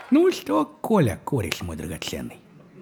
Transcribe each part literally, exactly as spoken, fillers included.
Ну что, Коля, кореш мой драгоценный,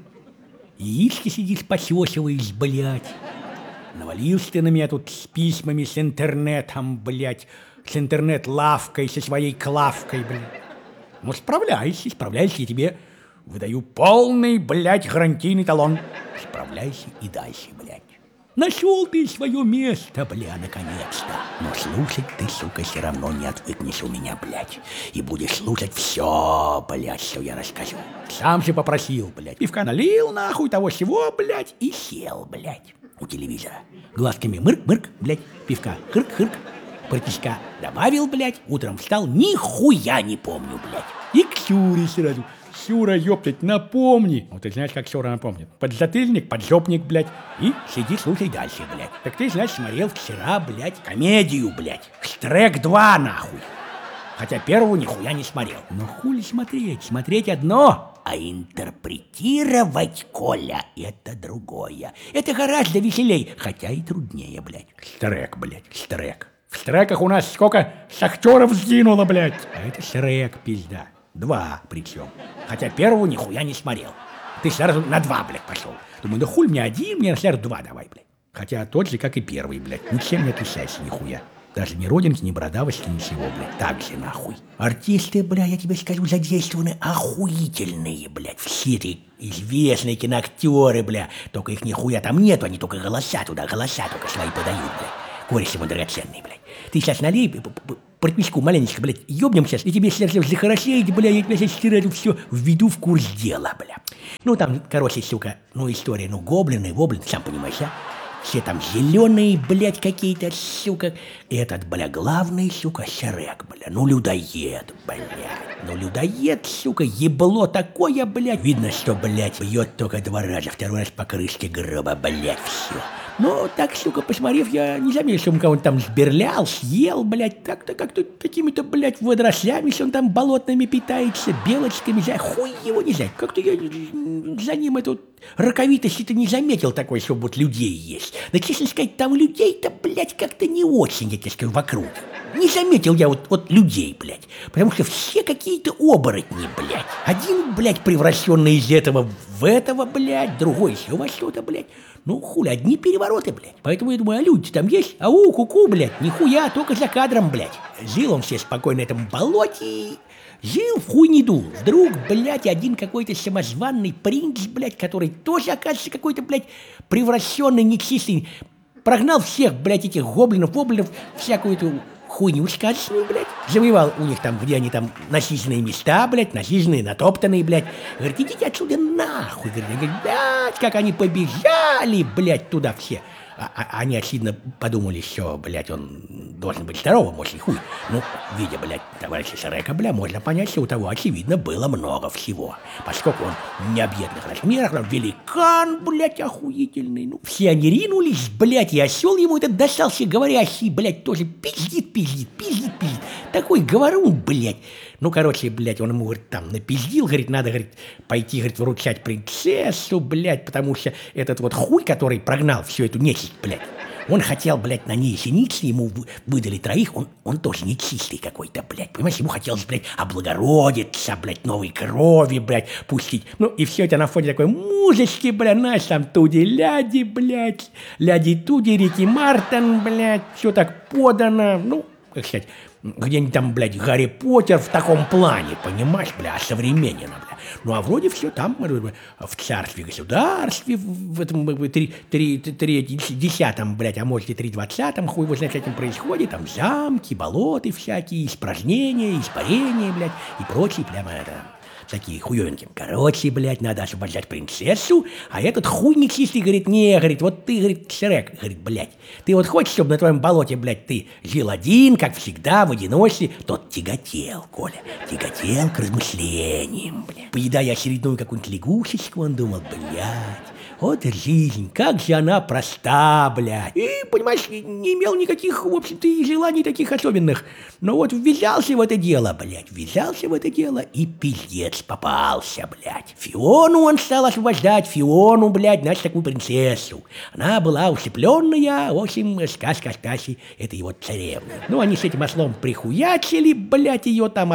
яички сидишь, посесиваешь, блядь. Навалился ты на меня тут с письмами, с интернетом, блядь, с интернет-лавкой, со своей клавкой, блядь. Ну, справляйся, справляйся, я тебе выдаю полный, блядь, гарантийный талон. Справляйся и дальше, блядь. Нашел ты свое место, бля, наконец-то. Но слушать ты, сука, все равно не отвыкнешь у меня, блядь. И будешь слушать все, блядь, что я расскажу. Сам же попросил, блядь. Пивка налил, нахуй, того всего, блядь, и сел, блядь, у телевизора. Глазками мырк-мырк, блядь, пивка хырк-хырк. Протишка добавил, блядь, утром встал, нихуя не помню, блядь. И к Сюре сразу. Сюра, ёптать, напомни. Вот ты знаешь, как Сюра напомнит. Подзатыльник, поджопник, блядь. И сиди, слушай дальше, блядь. Так ты, значит, смотрел вчера, блядь, комедию, блядь. Штрек два, нахуй. Хотя первого нихуя не смотрел. Но хули смотреть? Смотреть одно, а интерпретировать, Коля, это другое. Это гораздо веселей, хотя и труднее, блядь. Штрек, блядь, Штрек. В Штреках у нас сколько шахтеров сгинуло, блядь. А это Шрек, пизда. Два причем. Хотя первого нихуя не смотрел. Ты сразу на два, блядь, пошел. Думаю, да хуй мне один, мне сразу два давай, блядь. Хотя тот же, как и первый, блядь. Ничем не отличается нихуя. Даже ни родинки, ни бородавочки, ничего, блядь. Так же нахуй. Артисты, бля, я тебе скажу, задействованы охуительные, блядь. Все эти известные киноактеры, бля. Только их нихуя там нету, они только голоса туда, голоса только свои подают, блядь. Кореши мой драгоценный, блядь. Ты сейчас налей портвичку маленечко, блядь, ёбнем сейчас, и тебе сейчас захорошеет, бля, я тебя сейчас сразу все введу в курс дела, бля. Ну, там, короче, сука, ну, история, ну, гоблины, воблины, сам понимаешь, а? Все там зеленые, блядь, какие-то, сука. И этот, бля, главный, сука, Шрек, бля, ну, людоед, блядь. Ну, людоед, сука, ебло такое, блядь. Видно, что, блядь, бьет только два раза, второй раз по крышке гроба, блядь, все. Ну, так, сука, посмотрев, я не заметил, что он кого-нибудь там сберлял, съел, блядь, так-то как-то какими-то, блядь, водорослями, что он там болотными питается, белочками, за хуй его не знаю. Как-то я за ним эту раковитость-то не заметил такой, что вот людей есть. Да, честно сказать, там людей-то, блядь, как-то не очень, я тебе скажу, вокруг. Не заметил я вот, вот людей, блядь, потому что все какие-то оборотни, блядь. Один, блядь, превращенный из этого в этого, блядь, другой еще во что-то, блядь. Ну, хули, одни перевороты, блядь. Поэтому я думаю, а люди там есть? Ау, ку-ку, блядь, нихуя, только за кадром, блядь. Жил он все спокойно на этом болоте, жил, в хуй не дул. Вдруг, блядь, один какой-то самозванный принц, блядь, который тоже, оказывается, какой-то, блядь, превращенный, нечистый, прогнал всех, блядь, этих гоблинов, воблинов, всякую эту хуйню сказочную, блядь. Завоевал у них там, где они там, насиженные места, блядь, насиженные, натоптанные, блядь. Говорит, идите отсюда нахуй. Говорит, блядь, как они побежали, блядь, туда все. А, а, они, очевидно, подумали, что, блядь, он должен быть здоровым, очень хуй. Ну, видя, блядь, товарища Шрека, бля, можно понять, что у того, очевидно, было много всего. Поскольку он необъятных размерах, он великан, блядь, охуительный. Ну, все они ринулись, блядь, и осел ему этот достался говорящий, блядь, тоже пиздит, пиздит, пиздит, пиздит. Такой говорун, блядь. Ну, короче, блядь, он ему, говорит, там напиздил, говорит, надо, говорит, пойти, говорит, выручать принцессу, блядь, потому что этот вот хуй, который прогнал всю эту нечисть, блядь, он хотел, блядь, на ней жениться, ему выдали троих, он, он тоже нечистый какой-то, блядь, понимаешь, ему хотелось, блядь, облагородиться, блядь, новой крови, блядь, пустить. Ну, и все это на фоне такой музычки, блядь, знаешь, там туди-ляди, блядь, ляди-туди, Рики Мартин, блядь, все так подано, ну, как сказать, где-нибудь там, блядь, Гарри Поттер в таком плане, понимаешь, бля, современно, бля. Ну, а вроде все там, в царстве-государстве, в этом три, три, три, десятом, блядь, а может и три двадцатом, хуй его знает, что этим происходит, там замки, болоты всякие, испражнения, испарения, блядь, и прочие, прямо это... такие хуёнки. Короче, блядь, надо освобождать принцессу, а этот хуй нечистый говорит, не, говорит, вот ты, говорит, Шрек, говорит, блядь, ты вот хочешь, чтобы на твоем болоте, блядь, ты жил один, как всегда, в одиночестве, тот тяготел, Коля, тяготел к размышлениям, блядь. Поедая очередную какую-нибудь лягушечку, он думал, блядь, вот жизнь, как же она проста, блядь. И, понимаешь, не имел никаких, в общем-то, и желаний таких особенных. Но вот ввязался в это дело, блядь, ввязался в это дело и пиздец попался, блядь. Фиону он стал освобождать, Фиону, блядь, значит, такую принцессу. Она была усыпленная, в общем, сказка Стаси, это его царевна. Ну, они с этим ослом прихуячили, блядь, ее там от...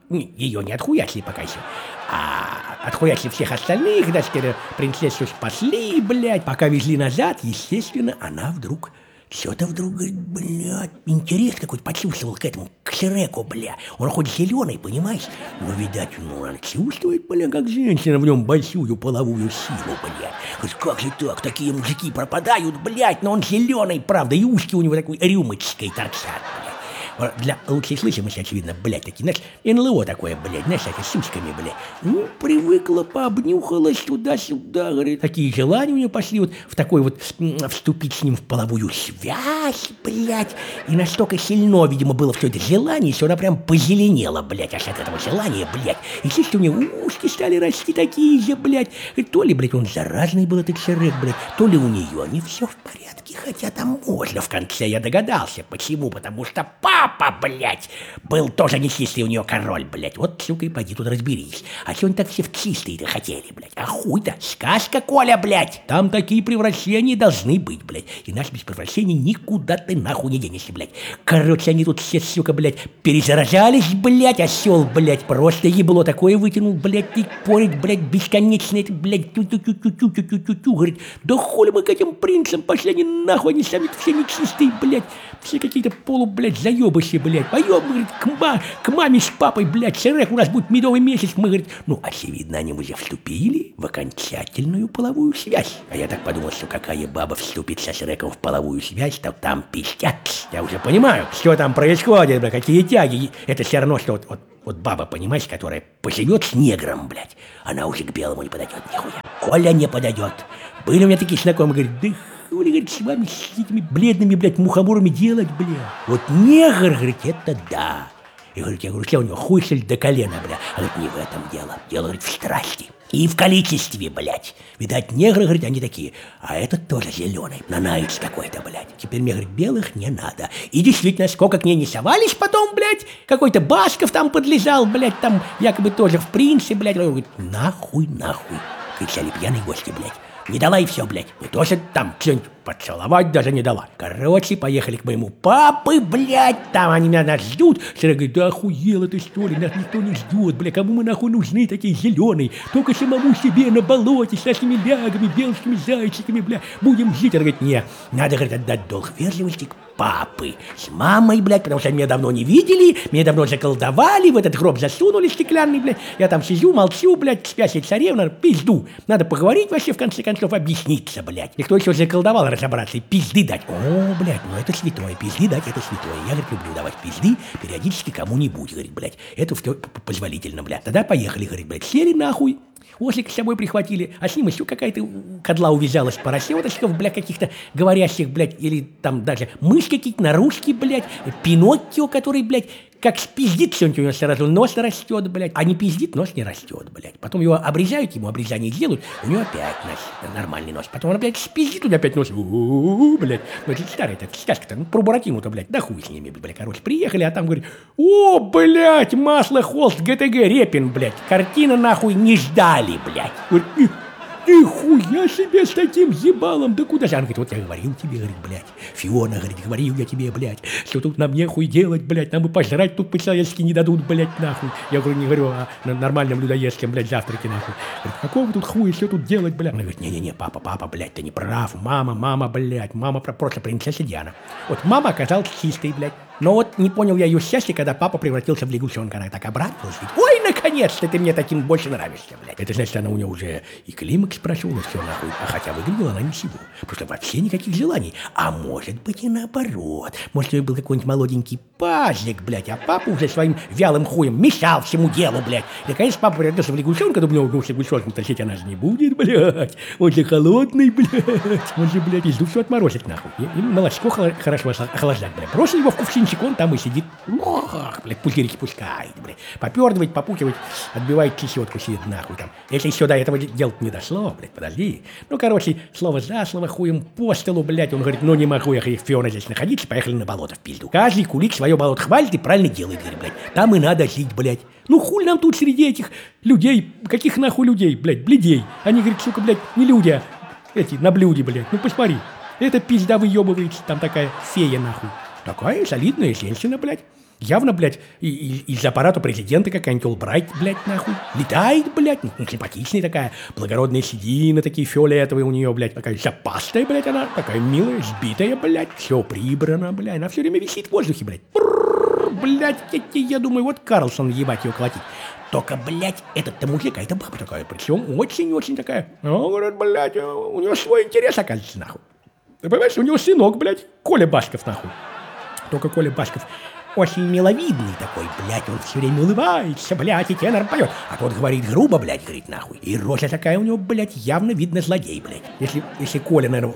Ее не отхуячили пока еще. А отхуячили всех остальных, значит, принцессу спасли, блядь. Пока везли назад, естественно, она вдруг... Что-то вдруг, говорит, блядь, интерес какой-то почувствовал к этому, к Шреку, бля. Он хоть зеленый, понимаешь? Но, видать, ну, он чувствует, бля, как женщина в нем большую половую силу, блядь. Говорит, как же так, такие мужики пропадают, блядь, но он зеленый, правда, и ушки у него такой рюмочкой торчат, блядь. Для лучшей слышимости, очевидно, блядь, такие, знаешь, эн эл о такое, блядь, знаешь, с сучками, блядь. Ну, привыкла, пообнюхалась туда-сюда, говорит. Такие желания у нее пошли вот в такой вот, вступить с ним в половую связь, блядь. И настолько сильно, видимо, было все это желание, что она прям позеленела, блядь, аж от этого желания, блядь. И слышишь, у нее ушки стали расти такие же, блядь. И то ли, блядь, он заразный был, этот Шрек, блядь, то ли у нее не все в порядке, хотя там можно в конце, я догадался. Почему? Потому что папа, блядь, был тоже нечистый у нее король, блядь. Вот, сука, и пойди тут разберись. А что они так все в чистые-то хотели, блядь? А хуй-то, сказка, Коля, блядь. Там такие превращения должны быть, блядь. Иначе без превращений никуда ты нахуй не денешься, блядь. Короче, они тут все, сука, блядь, перезаражались, блядь. Осел, блядь, просто ебло такое вытянул, блядь, и порит, блядь, бесконечно, это, блядь, тю-тю-тю-тю-тю-тю-тю. Говорит, да хули мы к этим принцам пошли, они нахуй, они сами все нечистые, блядь. Все какие-то полу, блядь, заебыши, блядь. Поем, говорит, к, ма, к маме с папой, блядь, Шрек, у нас будет медовый месяц. Мы, говорит, ну, очевидно, они уже вступили в окончательную половую связь. А я так подумал, что какая баба вступит со Шреком в половую связь, то там пиздят. Я уже понимаю, что там происходит, блядь, какие тяги. Это все равно, что вот, вот, вот баба, понимаешь, которая поживет с негром, блядь, она уже к белому не подойдет нихуя. Коля не подойдет. Были у меня такие знакомые, говорит, да хули, говорит, с вами, с этими бледными, блядь, мухоморами делать, блядь. Вот негр, говорит, это да. И, говорит, я говорю, что у него хуй, что ли, до колена, блядь. А говорит, не в этом дело. Дело, говорит, в страсти. И в количестве, блядь. Видать, негры, говорит, они такие. А этот тоже зеленый, нанаец какой-то, блядь. Теперь мне, говорит, белых не надо. И действительно, сколько к ней не совались потом, блядь. Какой-то Басков там подлежал, блядь, там якобы тоже в принце, блядь. Он говорит, нахуй, нахуй. Кричали пьяные гости, блядь. Не дала и все, блядь. Не то, что там что-нибудь поцеловать даже не дала. Короче, поехали к моему папы, блядь. Там они меня нас ждут. Шрек говорит, да охуел эта история, нас никто не ждет, блядь. Кому мы нахуй нужны такие зеленые? Только самому себе на болоте с нашими лягами, белскими зайчиками, блядь. Будем жить. Он говорит, не, надо, говорит, отдать долг вежливости к папы. С мамой, блядь, потому что меня давно не видели, меня давно заколдовали, в этот гроб засунули стеклянный, блядь. Я там сижу, молчу, блядь, спящая царевна, пизду. Надо поговорить вообще, в конце концов, объясниться, блядь. Никто еще заколдовал, разобраться и пизды дать. О, блядь, ну это святое, пизды дать, это святое. Я, говорит, люблю давать пизды периодически кому-нибудь, говорит, блядь. Это позволительно, блядь. Тогда поехали, говорит, блядь, сели нахуй. Ослик с собой прихватили, а с ним еще какая-то кодла увязалась, поросеночков, блядь, каких-то говорящих, блядь, или там даже мышь какие-то, наружки, блядь, Пиноккио, который, блядь, как спиздит что-нибудь, у него сразу нос растет, блядь, а не пиздит, нос не растет, блядь. Потом его обрезают, ему обрезание делают, у него опять нос, нормальный нос. Потом он опять спиздит, у него опять нос, у-у-у, блядь. Ну, это старая эта сказка-то, ну, про Буратино-то, блядь, да хуй с ними, блядь, короче. Приехали, а там, говорит, о, блядь, масло, холст, гэ тэ гэ, Репин, блядь, картина, нахуй, не ждали, блядь. Говорит, нихуя себе с таким ебалом, да куда же? Она говорит, вот я говорил тебе, говорит, блядь, Фиона, говорит, говорил я тебе, блядь, что тут нам нехуй делать, блядь, нам и пожрать тут по-человечески не дадут, блядь, нахуй. Я говорю, не говорю о нормальном людоедском, блядь, завтраке, нахуй. Говорит, какого тут хуя, что тут делать, блядь? Она говорит, не-не-не, папа, папа, блядь, ты не прав, мама, мама, блядь, мама просто принцесса Диана. Вот мама оказалась чистой, блядь. Но вот не понял я ее счастье, когда папа превратился в лягушонка. Она так обрадовалась. Ой, наконец-то ты мне таким больше нравишься, блядь. Это значит, она у нее уже и климакс прошел, и все нахуй. А хотя выглядела она ничего. Потому что вообще никаких желаний. А может быть и наоборот. Может, у нее был какой-нибудь молоденький пазик, блядь. А папа уже своим вялым хуем мешал всему делу, блядь. И, наконец, папа превратился в лягушонка. Думаю, ну, с лягушонком тащить она же не будет, блядь. Он же холодный, блядь. Он же, блядь, пизду все отморозит, нахуй. И, и молочко хорошо охлаждать, блядь. Бросили его в кувшин, он там и сидит, ох, блядь, пузырики пускает, блядь, попердывает, попукивает, отбивает чесетку, сидит нахуй там. Если еще до этого делать не дошло, блядь, подожди. Ну, короче, слово за слово, хуем по столу, блядь, он говорит, ну, не могу я, Фиона, здесь находиться, поехали на болото в пизду. Каждый кулик свое болото хвалит и правильно делает, говорит, блядь, там и надо жить, блядь. Ну, хуй нам тут среди этих людей, каких нахуй людей, блядь, бледей. Они, говорят, сука, блядь, не люди, а эти, на блюде, блядь, ну, посмотри. Это пизда выебывается, там такая фея, нахуй. Такая солидная женщина, блядь. Явно, блядь, и, и, из аппарата президента какая-нибудь Олбрайт, блядь, нахуй. Летает, блядь, ну, симпатичная такая, благородные седины такие фиолетовые у нее, блядь, такая запастая, блядь, она, такая милая, сбитая, блядь, все прибрано, блядь, она все время висит в воздухе, блядь. Брррр, блядь, я, я думаю, вот Карлсон, ебать, ее колотить. Только, блядь, этот-то мужик, а это баба такая, причем очень-очень такая. Ну, говорит, блядь, у него свой интерес, оказывается, нахуй. Ты понимаешь, у него сынок, блядь, Коля Басков, нахуй. Только Коля Басков очень миловидный такой, блядь, он все время улыбается, блядь, и тенор поет. А тот говорит грубо, блядь, говорит, нахуй. И рожа такая у него, блядь, явно видно злодей, блядь. Если, если Коля, наверное,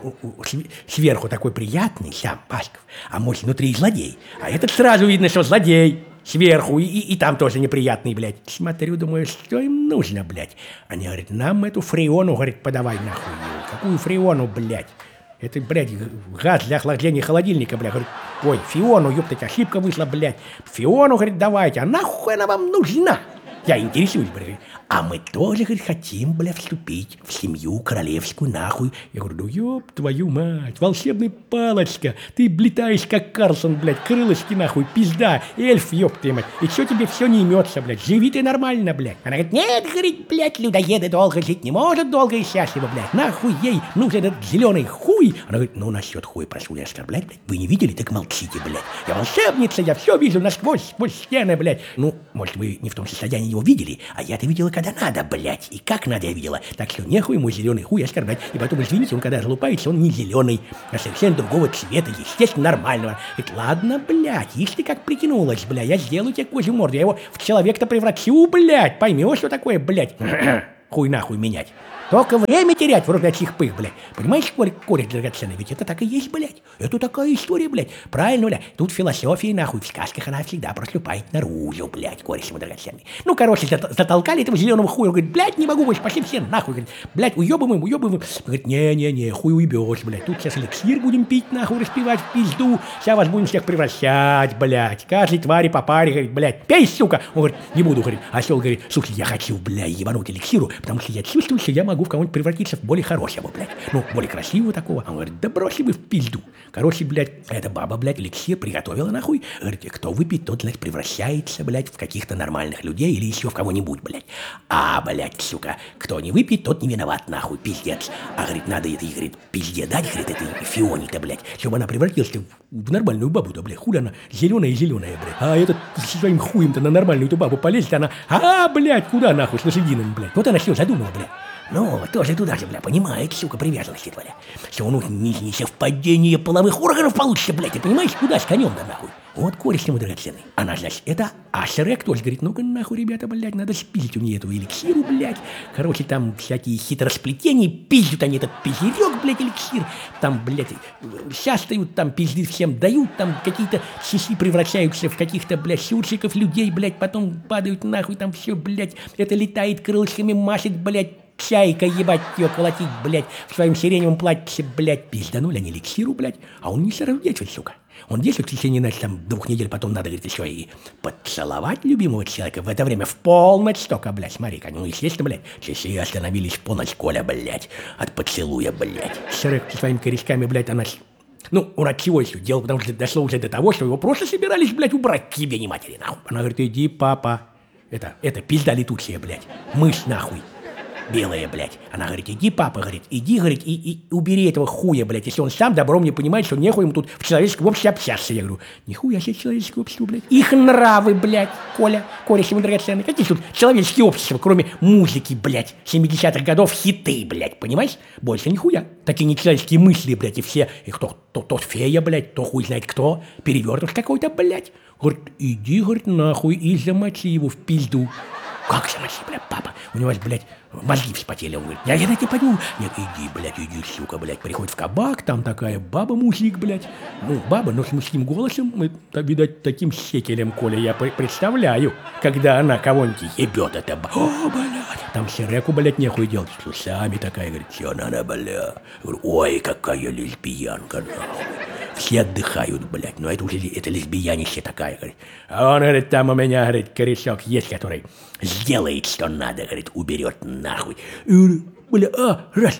сверху такой приятный, сам Басков, а может, внутри злодей. А этот сразу видно, что злодей. Сверху, и, и, и там тоже неприятный, блядь. Смотрю, думаю, что им нужно, блядь. Они говорят, нам эту фреону, говорит, подавай нахуй. Какую фреону, блядь? Это, блядь, газ для охлаждения холодильника, блядь. Говорит, ой, фиону, ёптать, ошибка вышла, блядь. Фиону, говорит, давайте, а нахуй она вам нужна? Я интересуюсь, блядь. А мы тоже, говорит, хотим, блядь, вступить в семью королевскую, нахуй. Я говорю, ну ёб твою мать, волшебная палочка. Ты летаешь, как Карлсон, блядь, крылышки, нахуй, пизда, эльф, ёб твою мать. И чё тебе все не имется, блядь, живи ты нормально, блядь. Она говорит, нет, говорит, блядь, людоеды долго жить не может, долго и счастливо, блядь. Нахуй ей нужен этот зеленый хуй. Она говорит, ну, насчет хуя прошу не оскорблять, блядь. Вы не видели, так молчите, блядь. Я волшебница, я все вижу насквозь, сквозь стены, блядь. Ну, может, вы не в том состоянии его видели, а я-то видела, когда надо, блядь, и как надо я видела. Так что нехуй ему зеленый хуй оскорблять. И потом, извините, он когда залупается, он не зеленый, а совершенно другого цвета, естественно, нормального. Говорит, ладно, блядь, если как прикинулась, блядь, я сделаю тебе козью морду, я его в человека-то превращу, блядь, поймешь, что такое, блядь, хуй нахуй менять. Только время терять в рогатых пых, блядь. Понимаешь, кореш, кореш драгоценный, ведь это так и есть, блядь. Это такая история, блядь. Правильно, блядь. Тут философия, нахуй, в сказках она всегда проступает наружу, блядь, кореш мой драгоценный. Ну, короче, затолкали этого зеленого хуя. Он говорит, блядь, не могу больше, пошли все нахуй. Говорит, блядь, уебываем, уебываем. Говорит, не-не-не, хуй уебешь, блядь. Тут сейчас эликсир будем пить, нахуй, распивать в пизду. Сейчас вас будем всех превращать, блядь. Каждой твари по паре, говорит, блядь, пей, сука. Он говорит, не буду, говорит. А осел говорит, слушай, я хочу, блядь, ебануть эликсиру, потому что я чувствую, что я могу в кого-нибудь превратиться в более хорошего, блядь. Ну, более красивого такого. Он говорит, да бросьте вы в пизду. Короче, блядь, эта баба, блядь, эликсир приготовила, нахуй. Говорит, кто выпьет, тот, блядь, превращается, блядь, в каких-то нормальных людей или еще в кого-нибудь, блядь. А, блядь, сука, кто не выпьет, тот не виноват, нахуй, пиздец. А, говорит, надо это, говорит, пизде дать, говорит, этой Фионе-то, блядь, чтобы она превратилась в нормальную бабу-то, блядь. Хули она зеленая-зеленая, блядь. А этот со своим хуем-то на нормальную эту бабу полезет, она, а, блядь, куда, нахуй, с лошадиным, блядь. Вот она все задумала, блядь. Ну, тоже туда же, бля, понимает, сука, привязанности твоя. Все, ну, несовпадение половых органов получится, блядь, ты понимаешь, куда с конем-то, нахуй? Вот кореш ему драгоценный. Она, значит, это, а Шрек тоже говорит, ну-ка, нахуй, ребята, блядь, надо спилить у нее эту эликсиру, блядь. Короче, там всякие хитросплетения, пиздят они этот пизерек, блядь, эликсир. Там, блядь, шастают, там пизды всем дают, там какие-то сиси превращаются в каких-то, блядь, сурчиков людей, блядь, потом падают нахуй, там все, блядь, это летает крылышками, машет, блядь. Чайка, ебать, ее колотить, блядь, в своем сиреневом платье, блядь, пизданули они эликсиру, блядь, а он не сородечен, сука. Он действует в течение, значит, там, двух недель, потом надо, говорит, еще и поцеловать любимого человека в это время в полночь только, блядь, смотри-ка, ну, естественно, блядь, часы остановились в полночь, Коля, блядь, от поцелуя, блядь. Шрек со своими корешками, блядь, она... Ну, он от чего еще делал, потому что дошло уже до того, что его просто собирались, блядь, убрать к тебе, не матери, нахуй. Она говорит, иди, папа, это, это пизда летучая, блядь, мышь, нахуй. Белая, блядь. Она говорит, иди, папа, говорит, иди, говорит, и, и убери этого хуя, блядь, если он сам добром не понимает, что нехуй ему тут в человеческом обществе общаться. Я говорю, нихуя себе человеческое общество, блядь. Их нравы, блядь, Коля, кореш ему драгоценный. Какие тут человеческие общества, кроме музыки, блядь, семидесятых годов, хиты, блядь, понимаешь? Больше нихуя. Такие нечеловеческие мысли, блядь, и все, и кто, то, тот фея, блядь, то хуй знает кто, перевертыш какой-то, блядь. Говорит, иди, говорит, нахуй, и замочи его в пизду. Как замочи, блядь, папа? У него, блядь, мозги вспотели. Он говорит, я, я не пойду. Нет, иди, блядь, иди, сука, блядь. Приходит в кабак, там такая баба-мужик, блядь. Ну, баба, но с мужским голосом, мы, видать, таким секелем, Коля, я представляю, когда она кого-нибудь ебет, это баба. О, блядь, там Шреку, блядь, нехуй делать. С усами такая, говорит, все надо, блядь. Говорю, ой, какая лесбиянка, нахуй. Все отдыхают, блядь, но это уже это лесбиянище такая, говорит. А он, говорит, там у меня, говорит, корешок есть, который сделает, что надо, говорит, уберет нахуй. И говорю, бля, а, раз,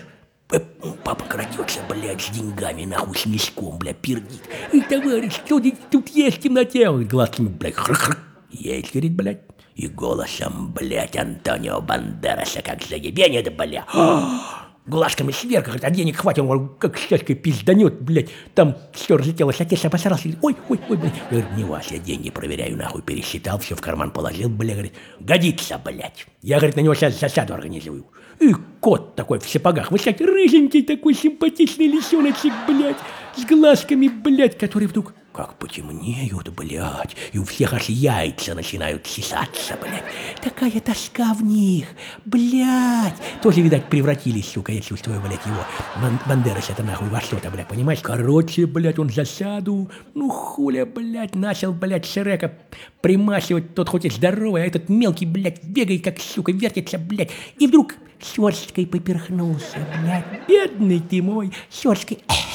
Папа крадется, блядь, с деньгами, нахуй, с мешком, блядь, пердит. И, товарищ, что тут есть в темноте? Он глазками, блядь, хр-хр. Есть, говорит, блядь. И голосом, блядь, Антонио Бандераса, как заебенит, блядь. Глазками сверху, говорит, а денег хватит, он говорит, как щечкой пизданет, блядь. Там все разлетелось, отец обосрался, говорит, ой, ой, ой, блядь. Я говорю, не вас, я деньги проверяю, нахуй, пересчитал, все в карман положил, блядь, говорит, годится, блядь. Я, говорит, на него сейчас засаду организую. И кот такой в сапогах, высокий, рыженький такой симпатичный лисеночек, блядь, с глазками, блядь, который вдруг как потемнеют, блядь, и у всех аж яйца начинают чесаться, блядь. Такая тоска в них, блядь. Тоже, видать, превратились, сука, я чувствую, блядь, его. Бандерас это нахуй во что-то, блядь, понимаешь? Короче, блядь, он засаду, ну хуля, блядь, начал, блядь, Шрека примасивать, тот хоть и здоровый, а этот мелкий, блядь, бегает, как, сука, вертится, блядь. И вдруг щёчкой поперхнулся, блядь, бедный ты мой, щёчкой.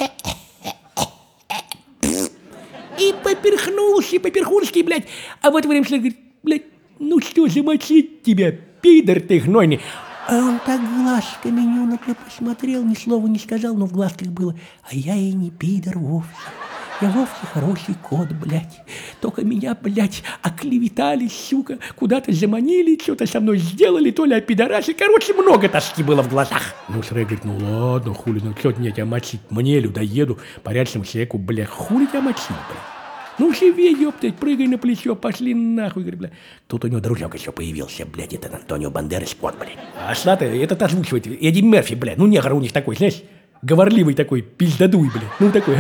И поперхнулся, поперхнулся, блядь. А вот время человек говорит, блядь, ну что, замочить тебя, пидор ты гнойный. А он так глазками на меня посмотрел, ни слова не сказал, но в глазках было. А я и не пидор вовсе. Я вовсе хороший кот, блядь. Только меня, блядь, оклеветали, сука, куда-то заманили, что-то со мной сделали, то ли опидорасы. Короче, много тоски было в глазах. Ну, Шрек говорит, ну ладно, хули, ну что мне тебя мочить? Мне, людоеду, порядочному человеку, блядь, хули тебя мочить, блядь? Ну, живей, ёптать, прыгай на плечо, пошли нахуй, говорит, блядь. Тут у него дружок еще появился, блядь, этот Антонио Бандерас, кот, блядь. А что-то этот озвучивает, Эдди Мерфи, блядь, ну негр у них такой, знаешь, говорливый такой, пиздадуй, блядь. Ну, такой,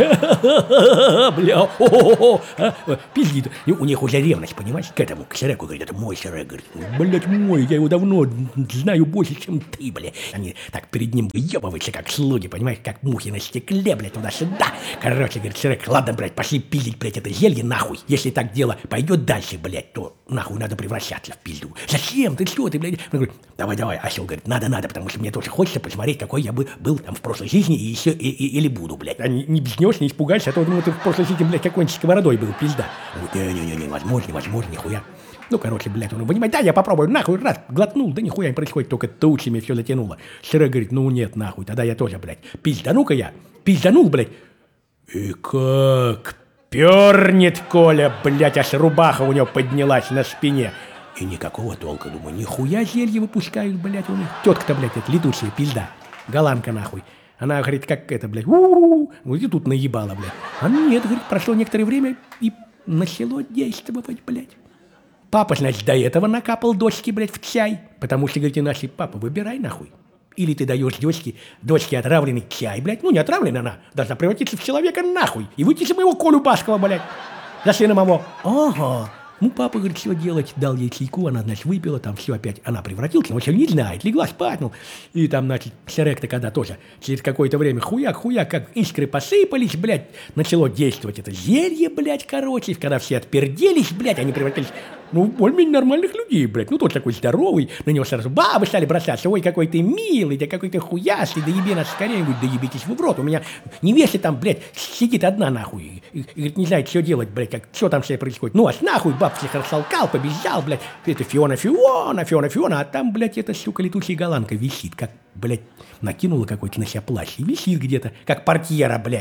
бля, о-о-о, пиздит. И у них уже ревность, понимаешь, к этому, к Шреку, говорит, это мой Шрек, говорит, блядь, мой, я его давно знаю больше, чем ты, блядь. Они так перед ним въебываются, как слуги, понимаешь, как мухи на стекле, блядь, туда-сюда. Короче, говорит, Шрек, ладно, блядь, пошли пиздить, блядь, это зелье, нахуй. Если так дело пойдет дальше, блядь, то нахуй надо превращаться в пизду. Зачем? Ты что, ты, блядь? Он говорит, давай-давай, осел, говорит, надо-надо, потому что мне тоже хочется посмотреть, какой я бы был там в прошлой жизни, и еще и, и, или буду, блядь. А не, не беснешь, не испугайся, а то думаю, ты в прошлой жизни, блядь, какой-нибудь сковородой был, пизда. Он говорит, не-не-не, невозможно, невозможно, нихуя. Ну, короче, блядь, он понимает, да, я попробую, нахуй, раз, глотнул, да нихуя не происходит, только тучами все затянуло. Шрек говорит, ну нет, нахуй, тогда я тоже, блядь, пиздану-ка я, пизданул, блядь. И как пернет Коля, блядь, аж рубаха у него поднялась на спине. И никакого толка, думаю, нихуя зелье выпускают, блядь, у них. Тетка-то, блядь, это летучая пизда, голландка, нахуй. Она говорит, как это, блядь, у-у-у, вот и тут наебала, блядь. А нет, говорит, прошло некоторое время и начало действовать, блядь. Папа, значит, до этого накапал дочке, блядь, в чай, потому что, говорит, иначе, папа, выбирай, нахуй. Или ты даешь дочке, дочке отравленный чай, блядь, ну не отравленная она, должна превратиться в человека, нахуй, и выйти за моего Колю Баскова, блядь, за сына моего. Ага. Ну, папа, говорит, что делать, дал ей чайку, она, значит, выпила, там все опять, она превратилась, но еще не знает, легла спать, ну, и там, значит, Шрек-то когда тоже, через какое-то время хуяк-хуяк, как искры посыпались, блядь, начало действовать это зелье, блядь, короче, когда все отперделись, блядь, они превратились, ну, более-менее нормальных людей, блядь, ну, тот такой здоровый, на него сразу бабы стали бросаться, ой, какой ты милый, да какой ты хуястый, да еби нас скорее, говорит, да ебитесь вы в рот, у меня невеста там, блядь, сидит одна, нахуй, и, и, говорит, не знает, что делать, блядь, как, что там все происходит, ну, аж нахуй, баб всех рассолкал, побежал, блядь, это Фиона, Фиона, Фиона, Фиона, а там, блядь, эта, сука, летучая голландка висит, как, блядь, накинула какой-то на себя плащ и висит где-то, как портьера, блядь.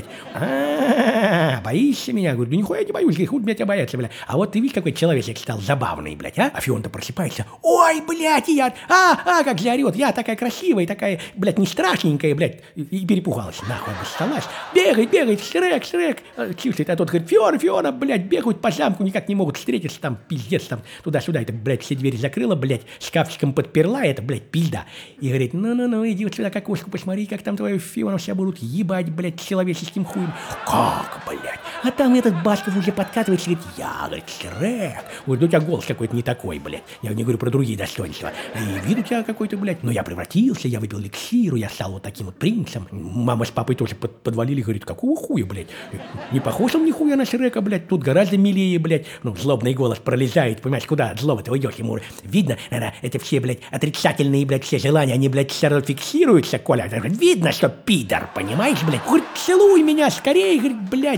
А-а-а, боишься меня? Говорю, да нихуя не боюсь, хуй меня тебя бояться, блядь. А вот ты видишь, какой человечек стал забавный, блядь, а? А Фион-то просыпается, ой, блядь, и я, а, а, как же орет, я такая красивая, такая, блядь, не страшненькая, блядь, и, и перепугалась, нахуй, обоссалась. Бегает, бегает, Шрек, Шрек, чувствует, а тот говорит, Фиона, Фиона, блядь, бегают по замку, никак не могут встретиться, там, пиздец, там, туда-сюда, это, блядь, все двери закрыла, блядь, шкафчиком подперла, это, блядь, пизда. И говорит, ну-ну-ну, иди вот сюда, как окошко, посмотри, как там твою Фиону все будут ебать, блядь, человеческим хуем. Как, блядь? А там этот Басков уже подкатывает и говорит, я, говорит, Шрек. Говорит, ну у тебя голос какой-то не такой, блядь. Я не говорю про другие достоинства. И вид у тебя какой-то, блядь. Но я превратился, я выпил эликсиру, я стал вот таким вот принцем. Мама с папой тоже под, подвалили, говорит, какого хуя, блядь? Не похож он нихуя на Шрека, блядь. Тут гораздо милее, блядь. Ну, злобный голос пролезает, понимаешь, куда от злого ты уйдешь ему. Видно, наверное, это все, блядь, отрицательные, блядь, все желания, они, блядь, все равно фиксируются, Коля. Видно, что пидор, понимаешь, блядь? Говорит, целуй меня скорее, говорит, блядь,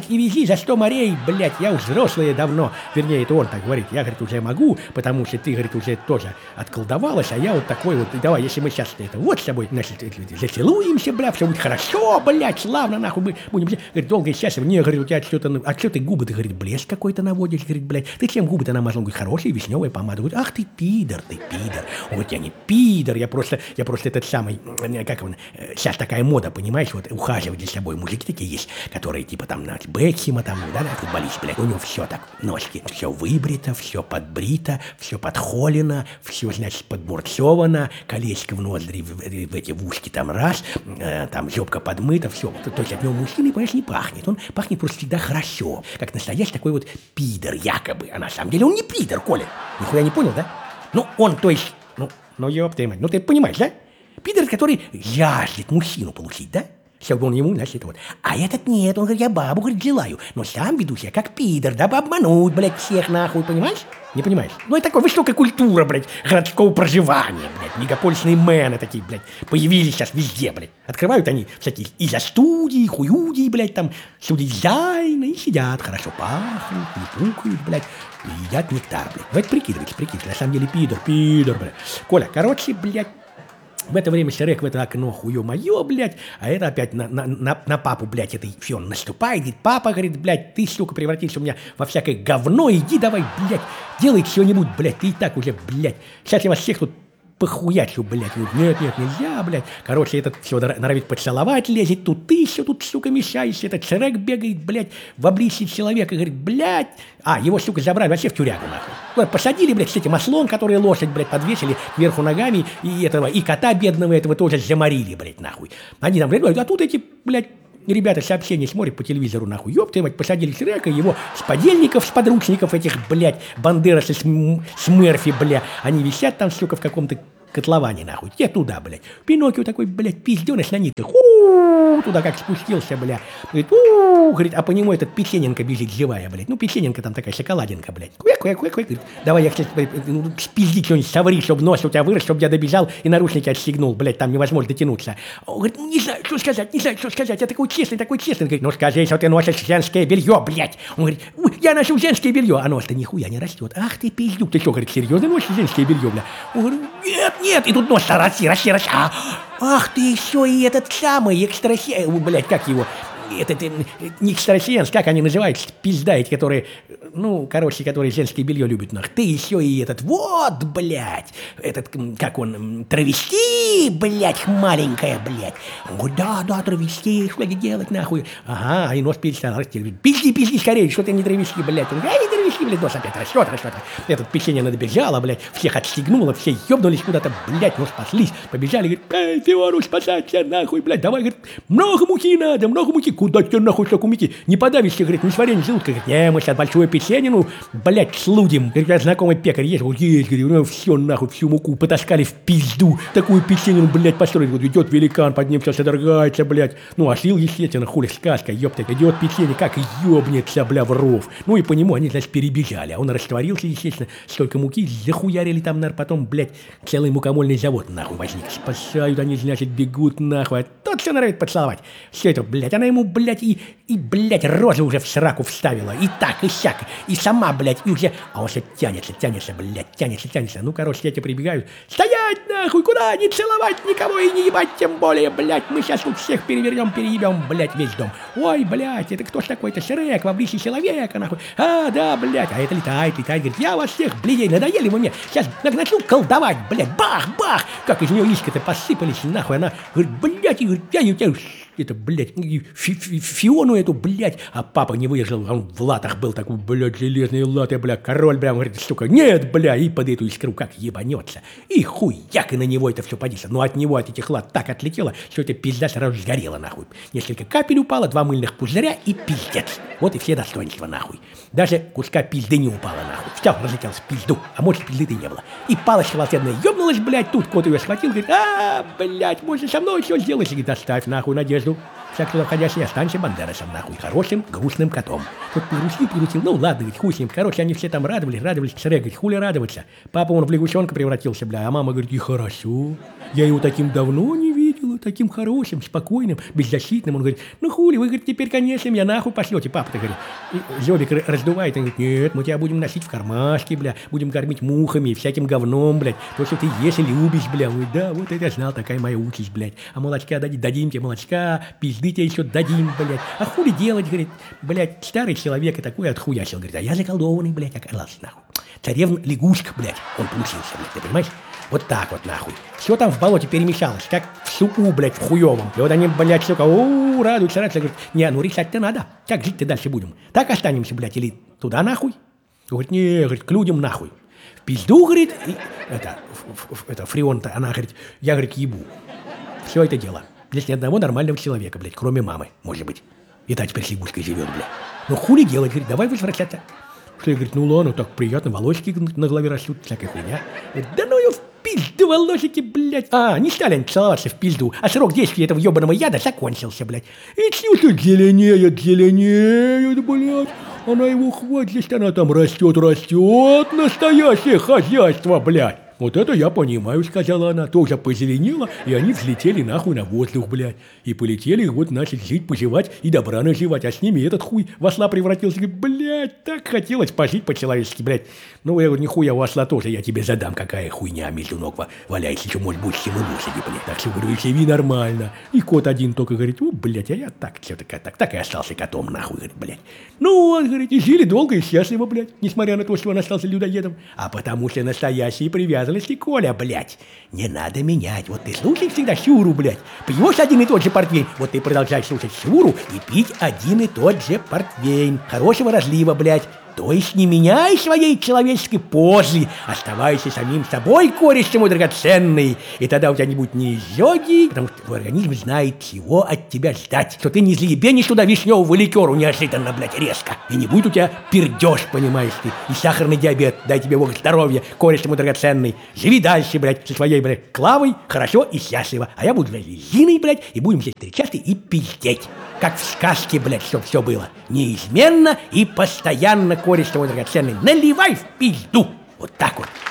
и вези за сто морей, блядь, я уж взрослая давно. Вернее, это он так говорит. Я, говорит, уже могу, потому что ты, говорит, уже тоже отколдовалась, а я вот такой вот, давай, если мы сейчас это вот с тобой, значит, зацелуемся, бля, все будет хорошо, блядь, славно, нахуй, мы будем, говорит, долго и счастливо. Не, говорит, у тебя что-то, а что ты губы, ты, говорит, блеск какой-то наводишь, говорит, блядь, ты чем губы-то намазал? Он говорит, хорошая вишневая помада. Говорит, ах ты пидор, ты пидор. Он говорит, я не пидор, я просто, я просто этот самый, как он, сейчас такая мода, понимаешь, вот ухаживать за собой. Мужики такие есть, которые типа там на Бекхема, там, да, да, футболист, блядь, у него все так, ножки, все выбрито, все подбрито, все подхолено, все, значит, подбурцовано, колечко в ноздри, в, в эти в ушки там раз, э, там жопка подмыта, все. То, то есть от него мужчины, понимаешь, не пахнет. Он пахнет просто всегда хорошо, как настоящий такой вот пидор, якобы. А на самом деле он не пидор, Коля. Нихуя не понял, да? Ну, он, то есть, ну, ну, ёпта мать, ну, ты понимаешь, да? Пидор, который жаждет мужчину получить, да? Чтобы он ему, значит, вот. А этот нет, он говорит, я бабу, говорит, желаю. Но сам веду себя как пидор, дабы обмануть, блядь, всех нахуй, понимаешь? Не понимаешь? Ну, это такая высокая культура, блядь, городского проживания, блядь. Мегаполисные мэны такие, блядь, появились сейчас везде, блядь. Открывают они всякие из-за студии, хуюдии, блядь, там, студии дизайна, и сидят, хорошо пахнут, не пукают, блядь, и едят нектар, блядь. Давайте прикидывайте, прикидывайте, на самом деле пидор, пидор, блядь. Коля, короче, блядь, в это время Шрек в это окно, хуё моё, блядь, а это опять на, на, на, на папу, блядь, это все, он наступает, говорит, папа, говорит, блядь, ты, сука, превратился у меня во всякое говно, иди давай, блядь, делай что-нибудь, блядь, ты и так уже, блядь, сейчас я вас всех тут похуячу, блядь, говорит, нет, нет, нельзя, блядь, короче, этот все норовит поцеловать, лезет, тут ты еще тут, сука, мешаешься, этот Шрек бегает, блядь, в обличье человека, говорит, блядь, а, его, сука, забрали вообще в тюрягу, нахуй. Вот, посадили, блядь, с этим ослом, который лошадь, блядь, подвесили кверху ногами, и этого, и кота бедного этого тоже заморили, блядь, нахуй. Они там, блядь, а тут эти, блядь, ребята сообщения смотрят по телевизору, нахуй, ёб твою мать, посадили Шрека, его с подельников, с подручников этих, блядь, Бандерасы с, с Мерфи, бля, они висят там, сука, в каком-то котловане, нахуй, те туда, блядь. Пиноккио такой, блядь, пизденыш на нитках, у туда как спустился, бля. Говорит, у говорит, а по нему этот Печененко бежит живая, блядь. Ну, Печененко там такая шоколадинка, блядь. Куяк, куяк, куяк, куяк. Давай я, кстати, спизди что-нибудь, соври, чтобы нос у тебя вырос, чтобы я добежал и наручники отстегнул, блядь, там невозможно дотянуться. Он говорит, не знаю, что сказать, не знаю, что сказать, я такой честный, такой честный. Говорит, ну скажи, что ты носишь женское белье, блядь. Он говорит, я ношу женское белье, а нос-то нихуя не растет. Ах ты пиздюк, ты что, говорит, серьезно носишь женское белье, бля? Он говорит, нет, нет, и тут нос расти, расти, расти. А, ах ты еще и этот самый экстрасенс, блядь, как его, этот, не экстрасенс, как они называются, пизда эти, которые, ну, короче, которые женское белье любят, нах. Ты еще и этот, вот, блядь, этот, как он, травести, блядь, маленькая, блядь. Он говорит, да, да, травести, что делать, нахуй. Ага, и нос перестал расти. Пизди, пизди скорее, что ты не травести, блядь. Он говорит, а не травести, блядь, нос опять растет, растет. Этот печенье надобежало, блядь, всех отстегнуло, все ебнулись куда-то, блядь, ну, спаслись, побежали, говорит, эй, Фиору, спасайся, нахуй, блядь, давай, говорит, много муки надо, много муки. Куда тебе нахуй столько муки? Не подавишься, говорит, не сварение желудка. Говорит, не, мы сейчас большую печенину, блядь, слудим. Говорит, я знакомый пекарь есть, вот есть, говорит, ну все нахуй, всю муку потаскали в пизду. Такую печенину, блядь, построили. Вот идет великан, под ним все содрогается, блядь. Ну, а сил, естественно, хули сказка, ёпта, идет печенье, как ёбнется, бля, в ров. Ну и по нему они, значит, перебежали. А он растворился, естественно, столько муки, захуярили там, наверное, потом, блядь, целый мукомольный завод, нахуй, возник. Спасают они, значит, бегут, нахуй. А тот все норовит поцеловать. Все это, блядь, она ему, блядь, и, и, блядь, рожу уже в сраку вставила. И так, и сяк. И сама, блядь, и уже... А он все тянется, тянется, блядь, тянется, тянется. Ну, короче, эти прибегают. Стоять, нахуй, куда? Не целовать никого и не ебать, тем более, блядь. Мы сейчас тут всех перевернем, переебем, блядь, весь дом. Ой, блядь, это кто ж такой-то? Шрек, в обличье человека, нахуй. А, да, блядь, а это летает, летает. Говорит, я вас всех, блядей, надоели вы мне. Сейчас начну колдовать, блядь, бах, бах. Как из нее искры-то посыпались, нахуй. Она говорит, блядь, и говорит, я не тебя... Это, блядь, фи -фи Фиону эту, блядь, а папа не выдержал, он в латах был такой, блядь, железные латы, блядь, король, блядь, говорит, сука, нет, блядь, и под эту искру как ебанется, и хуяк, и на него это все подействовало, но от него, от этих лат так отлетело, что эта пизда сразу сгорела, нахуй, несколько капель упало, два мыльных пузыря и пиздец, вот и все достоинства, нахуй, даже куска пизды не упало, нахуй, все, разлетелось в пизду, а может, пизды-то не было, и палочка волшебная ёбнулась, блядь, тут кот ее схватил, говорит, а, блядь, можно со мной все сделать, говорит, оставь, нахуй, надежду. Всяк туда входящий, останься Бандерасом, нахуй, хорошим, грустным котом. Тут погрустил, погрустил, ну ладно, ведь хуй с ним. Короче, они все там радовались, радовались. Шрек говорит, хули радоваться. Папа, он в лягушонка превратился, бля, а мама говорит, и хорошо. Я его таким давно не видела. был таким хорошим, спокойным, беззащитным. Он говорит, ну хули, вы, говорит, теперь, конечно, меня нахуй пошлете, папа-то, говорит. И Зёбик раздувает, он говорит, нет, мы тебя будем носить в кармашке, бля, будем кормить мухами и всяким говном, блядь. То, что ты ешь и любишь, бля. Ой, да, вот это я знал, такая моя участь, блядь. А молочка дадим, дадим тебе молочка, пизды тебе еще дадим, блядь. А хули делать, говорит, блядь, старый человек и такой отхуячил, говорит, а я заколдованный, блядь, оказался, нахуй. Царевна лягушка, блядь, он получился, блядь, ты понимаешь? Вот так вот, нахуй. Все там в болоте перемешалось, как в суку, блядь, в хуёвом. И вот они, блядь, сука, о, радуются, радуются. Говорят, не, ну решать-то надо. Как жить-то дальше будем? Так останемся, блядь, или туда нахуй? Говорит, не, говорит, к людям нахуй. В пизду, говорит, и, это, в, в, это, Фреон-то, она говорит, я, говорит, ебу. Все это дело. Здесь ни одного нормального человека, блядь, кроме мамы, может быть. И та теперь с лягушкой живет, блядь. Ну хули делать, говорит, давай возвращаться. Что я, говорит, ну ладно, так приятно, волосики на голове растут, всякая хуйня. Говорит, да ну ее в пизду, волосики, блядь. А, не стали они целоваться в пизду, а срок действия этого ебаного яда закончился, блядь. И что-то зеленеет, зеленеет, блядь. Она его хватит, она там растет, растет, настоящее хозяйство, блядь. Вот это я понимаю, сказала она, тоже позеленела, и они взлетели нахуй на воздух, блядь. И полетели, вот, начали жить, поживать и добра наживать. А с ними этот хуй в осла превратился. Говорит, блядь, так хотелось пожить по-человечески, блядь. Ну, я говорю, нихуя у осла тоже, я тебе задам, какая хуйня между ног валяется, еще может быть, чем и лошади, блядь. Так что, говорю, живи нормально. И кот один только говорит, о, блядь, а я так, что-то так, так и остался котом, нахуй, говорит, блядь. Ну, он, говорит, и жили долго и счастливо, блядь, несмотря на то, что он остался людоедом. А потому что настоящие привязанности, Коля, блядь, не надо менять. Вот ты слушай всегда Сюру, блядь. Пьешь один и тот же портвейн, вот ты продолжай слушать Сюру и пить один и тот же портвейн. Хорошего разлива, блядь. То есть не меняй своей человеческой позы, оставайся самим собой, кореш ты мой драгоценный, и тогда у тебя не будет ни изжоги, потому что твой организм знает, чего от тебя ждать, что ты не заебенишь туда вишневого ликеру неожиданно, блядь, резко, и не будет у тебя пердеж, понимаешь ты, и сахарный диабет, дай тебе Бог здоровья, кореш ты мой драгоценный, живи дальше, блядь, со своей, блядь, Клавой, хорошо и счастливо, а я буду, блядь, Зиной, блядь, и будем здесь встречаться и пиздеть, как в сказке, блядь, чтоб все было, неизменно и постоянно, кореш твой драгоценный, наливай в пизду. Вот так вот.